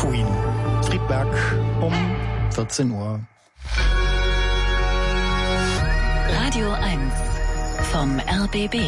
Queen. Friedberg um 14 Uhr. Radio 1 vom RBB.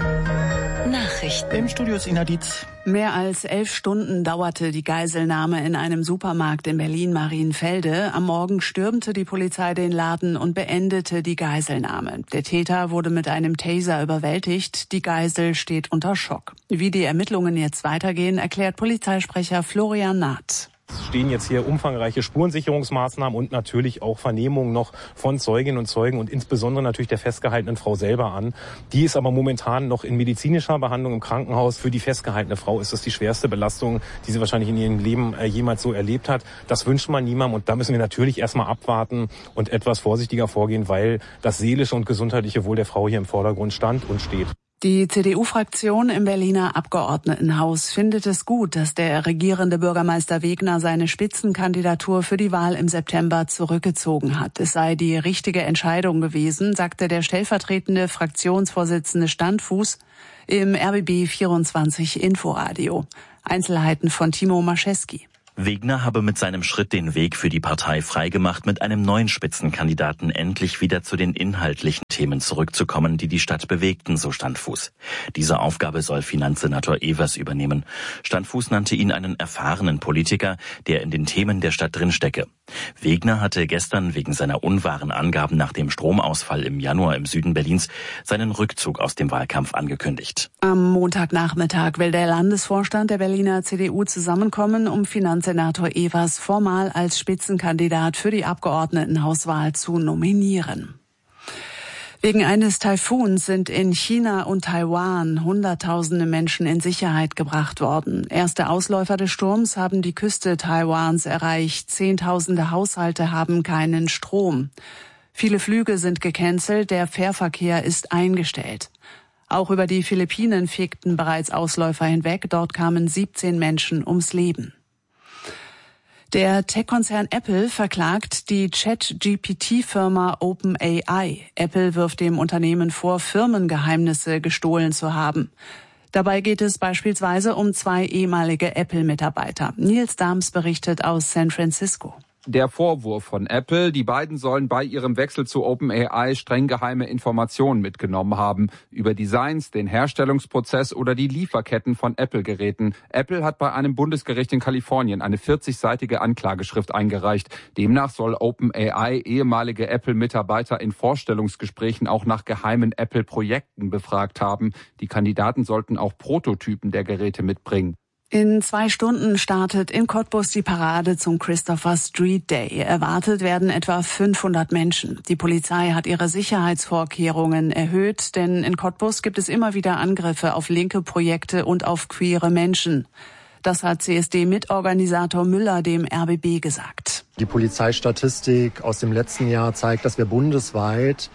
Nachrichten. Im Studio ist Ina Dietz. Mehr als 11 Stunden dauerte die Geiselnahme in einem Supermarkt in Berlin-Marienfelde. Am Morgen stürmte die Polizei den Laden und beendete die Geiselnahme. Der Täter wurde mit einem Taser überwältigt. Die Geisel steht unter Schock. Wie die Ermittlungen jetzt weitergehen, erklärt Polizeisprecher Florian Naht. Es stehen jetzt hier umfangreiche Spurensicherungsmaßnahmen und natürlich auch Vernehmungen noch von Zeuginnen und Zeugen und insbesondere natürlich der festgehaltenen Frau selber an. Die ist aber momentan noch in medizinischer Behandlung im Krankenhaus. Für die festgehaltene Frau ist das die schwerste Belastung, die sie wahrscheinlich in ihrem Leben jemals so erlebt hat. Das wünscht man niemandem und da müssen wir natürlich erstmal abwarten und etwas vorsichtiger vorgehen, weil das seelische und gesundheitliche Wohl der Frau hier im Vordergrund stand und steht. Die CDU-Fraktion im Berliner Abgeordnetenhaus findet es gut, dass der regierende Bürgermeister Wegner seine Spitzenkandidatur für die Wahl im September zurückgezogen hat. Es sei die richtige Entscheidung gewesen, sagte der stellvertretende Fraktionsvorsitzende Standfuß im RBB 24 Inforadio. Einzelheiten von Timo Maschewski. Wegner habe mit seinem Schritt den Weg für die Partei freigemacht, mit einem neuen Spitzenkandidaten endlich wieder zu den inhaltlichen Themen zurückzukommen, die die Stadt bewegten, so Standfuß. Diese Aufgabe soll Finanzsenator Evers übernehmen. Standfuß nannte ihn einen erfahrenen Politiker, der in den Themen der Stadt drinstecke. Wegner hatte gestern wegen seiner unwahren Angaben nach dem Stromausfall im Januar im Süden Berlins seinen Rückzug aus dem Wahlkampf angekündigt. Am Montagnachmittag will der Landesvorstand der Berliner CDU zusammenkommen, um Finanzsenator Evers formal als Spitzenkandidat für die Abgeordnetenhauswahl zu nominieren. Wegen eines Taifuns sind in China und Taiwan Hunderttausende Menschen in Sicherheit gebracht worden. Erste Ausläufer des Sturms haben die Küste Taiwans erreicht. Zehntausende Haushalte haben keinen Strom. Viele Flüge sind gecancelt, der Fährverkehr ist eingestellt. Auch über die Philippinen fegten bereits Ausläufer hinweg. Dort kamen 17 Menschen ums Leben. Der Tech-Konzern Apple verklagt die Chat-GPT-Firma OpenAI. Apple wirft dem Unternehmen vor, Firmengeheimnisse gestohlen zu haben. Dabei geht es beispielsweise um 2 ehemalige Apple-Mitarbeiter. Nils Dahms berichtet aus San Francisco. Der Vorwurf von Apple, die beiden sollen bei ihrem Wechsel zu OpenAI streng geheime Informationen mitgenommen haben über Designs, den Herstellungsprozess oder die Lieferketten von Apple-Geräten. Apple hat bei einem Bundesgericht in Kalifornien eine 40-seitige Anklageschrift eingereicht. Demnach soll OpenAI ehemalige Apple-Mitarbeiter in Vorstellungsgesprächen auch nach geheimen Apple-Projekten befragt haben. Die Kandidaten sollten auch Prototypen der Geräte mitbringen. In 2 Stunden startet in Cottbus die Parade zum Christopher Street Day. Erwartet werden etwa 500 Menschen. Die Polizei hat ihre Sicherheitsvorkehrungen erhöht, denn in Cottbus gibt es immer wieder Angriffe auf linke Projekte und auf queere Menschen. Das hat CSD-Mitorganisator Müller dem RBB gesagt. Die Polizeistatistik aus dem letzten Jahr zeigt, dass wir bundesweit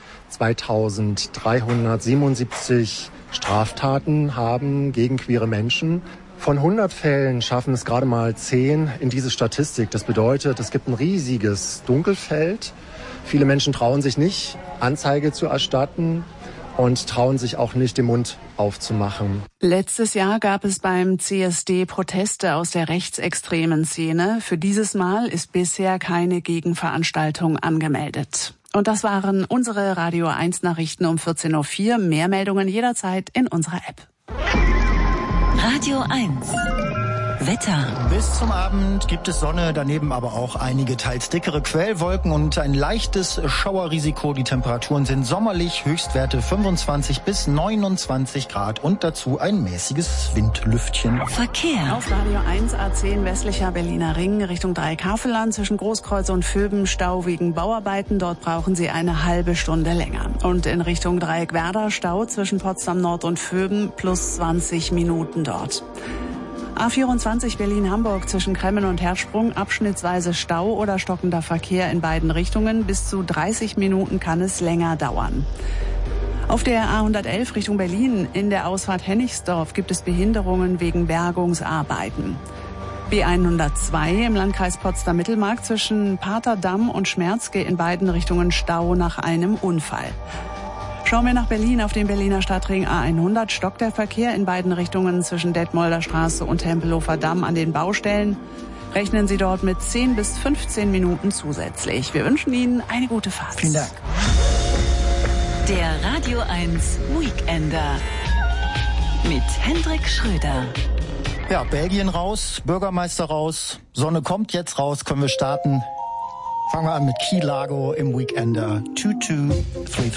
2377 Straftaten haben gegen queere Menschen. Von 100 Fällen schaffen es gerade mal 10 in diese Statistik. Das bedeutet, es gibt ein riesiges Dunkelfeld. Viele Menschen trauen sich nicht, Anzeige zu erstatten und trauen sich auch nicht, den Mund aufzumachen. Letztes Jahr gab es beim CSD Proteste aus der rechtsextremen Szene. Für dieses Mal ist bisher keine Gegenveranstaltung angemeldet. Und das waren unsere Radio 1 Nachrichten um 14.04 Uhr. Mehr Meldungen jederzeit in unserer App. Radio 1 Wetter. Bis zum Abend gibt es Sonne, daneben aber auch einige teils dickere Quellwolken und ein leichtes Schauerrisiko. Die Temperaturen sind sommerlich, Höchstwerte 25 bis 29 Grad und dazu ein mäßiges Windlüftchen. Verkehr. Auf Radio 1 A10 westlicher Berliner Ring Richtung Dreieck-Havelland zwischen Großkreuz und Vöben Stau wegen Bauarbeiten. Dort brauchen Sie eine halbe Stunde länger. Und in Richtung Dreieck-Werder Stau zwischen Potsdam Nord und Vöben plus 20 Minuten dort. A24 Berlin-Hamburg zwischen Kremmen und Hersprung, abschnittsweise Stau oder stockender Verkehr in beiden Richtungen. Bis zu 30 Minuten kann es länger dauern. Auf der A111 Richtung Berlin in der Ausfahrt Hennigsdorf gibt es Behinderungen wegen Bergungsarbeiten. B102 im Landkreis Potsdam-Mittelmark zwischen Paterdamm und Schmerzke in beiden Richtungen Stau nach einem Unfall. Schauen wir nach Berlin. Auf dem Berliner Stadtring A100 stockt der Verkehr in beiden Richtungen zwischen Detmolder Straße und Tempelhofer Damm an den Baustellen. Rechnen Sie dort mit 10 bis 15 Minuten zusätzlich. Wir wünschen Ihnen eine gute Fahrt. Vielen Dank. Der Radio 1 Weekender mit Hendrik Schröder. Ja, Belgien raus, Bürgermeister raus, Sonne kommt jetzt raus, können wir starten. Fangen wir an mit Key Largo im Weekender 2233.